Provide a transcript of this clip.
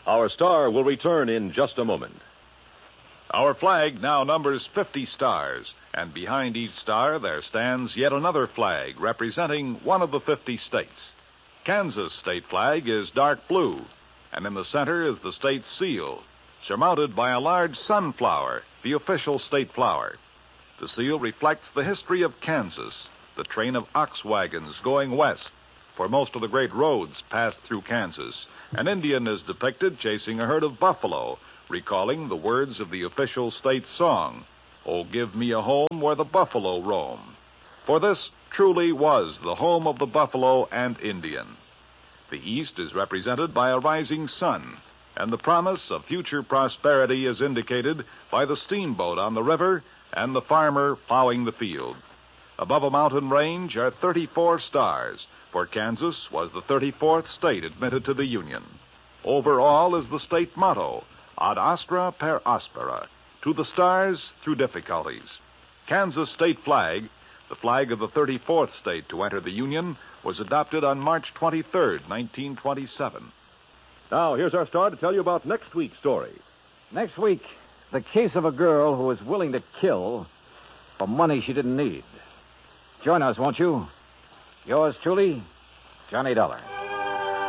Our star will return in just a moment. Our flag now numbers 50 stars, and behind each star there stands yet another flag representing one of the 50 states. Kansas' state flag is dark blue, and in the center is the state's seal, surmounted by a large sunflower, the official state flower. The seal reflects the history of Kansas, the train of ox wagons going west, for most of the great roads passed through Kansas. An Indian is depicted chasing a herd of buffalo, recalling the words of the official state song, "Oh, give me a home where the buffalo roam." For this truly was the home of the buffalo and Indian. The East is represented by a rising sun, and the promise of future prosperity is indicated by the steamboat on the river and the farmer plowing the field. Above a mountain range are 34 stars, for Kansas was the 34th state admitted to the Union. Over all is the state motto, Ad astra per aspera, to the stars through difficulties. Kansas state flag, the flag of the 34th state to enter the Union, was adopted on March 23rd, 1927. Now, here's our star to tell you about next week's story. Next week, the case of a girl who was willing to kill for money she didn't need. Join us, won't you? Yours truly, Johnny Dollar.